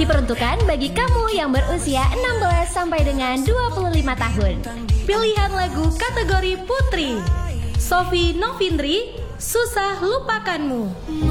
Diperuntukkan bagi kamu yang berusia 16 sampai dengan 25 tahun. Pilihan lagu kategori Putri, Sofi Novindri, Susah Lupakanmu.